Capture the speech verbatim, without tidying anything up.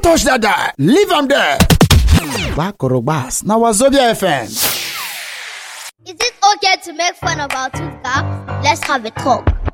touch that die. Leave them there. Bakorobas. Now Wazobia F M. Is it okay to make fun of our tooth gap? Let's have a talk.